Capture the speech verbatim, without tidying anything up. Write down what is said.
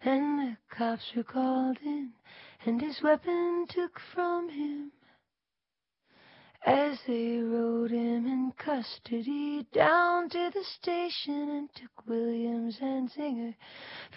and the cops were called in, and his weapon took from him. As they rode him in custody down to the station and took Williams and Zinger